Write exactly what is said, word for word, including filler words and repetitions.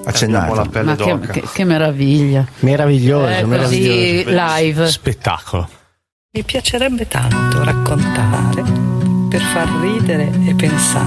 Accendiamo la pelle Ma d'oca. che, che, che meraviglia. Meraviglioso, Eh, meraviglioso. così live. Spettacolo. Mi piacerebbe tanto raccontare per far ridere e pensare.